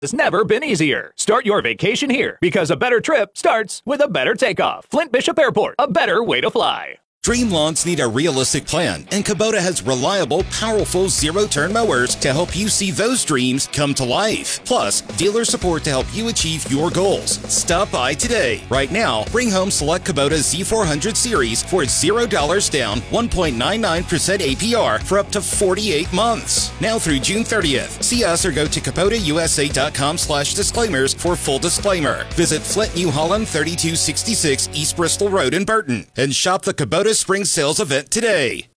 It's never been easier. Start your vacation here because a better trip starts with a better takeoff. Flint Bishop Airport, a better way to fly. Dream lawns need a realistic plan, and Kubota has reliable, powerful zero-turn mowers to help you see those dreams come to life. Plus, dealer support to help you achieve your goals. Stop by today. Right now, bring home select Kubota Z400 series for $0 down, 1.99% APR for up to 48 months. Now through June 30th. See us or go to KubotaUSA.com/disclaimers for full disclaimer. Visit Flint, New Holland, 3266 East Bristol Road in Burton, and shop the Kubota Spring Sales event today.